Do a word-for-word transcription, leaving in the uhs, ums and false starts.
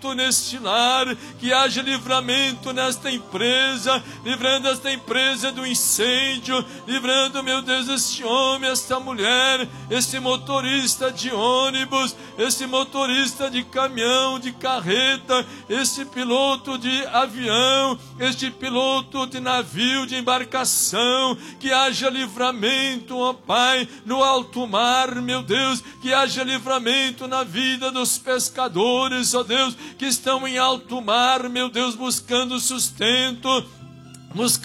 livramento neste lar, que haja livramento nesta empresa, livrando esta empresa do incêndio, livrando, meu Deus, este homem, esta mulher, este motorista de ônibus, este motorista de caminhão, de carreta, este piloto de avião, este piloto de navio, de embarcação, que haja livramento, ó Pai, no alto mar, meu Deus, que haja livramento na vida dos pescadores, ó Deus, que estão em alto mar, meu Deus, buscando sustento, buscando